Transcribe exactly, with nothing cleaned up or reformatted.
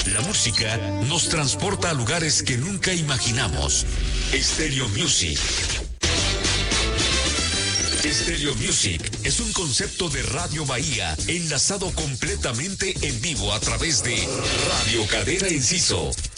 La música nos transporta a lugares que nunca imaginamos. Stereo Music. Stereo Music es un concepto de Radio Bahía enlazado completamente en vivo a través de Radio Cadena Enciso.